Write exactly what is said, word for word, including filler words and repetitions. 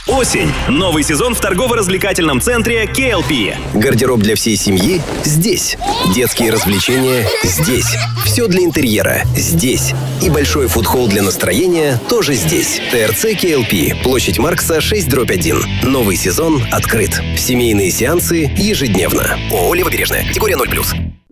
Осень. Новый сезон в торгово-развлекательном центре кей эл пи. Гардероб для всей семьи здесь. Детские развлечения здесь. Все для интерьера здесь. И большой фудхолл для настроения тоже здесь. ТРЦ кей эл пи. Площадь Маркса, шесть дробь один. Новый сезон открыт. Семейные сеансы ежедневно. ООО «Левобережная». Категория ноль плюс.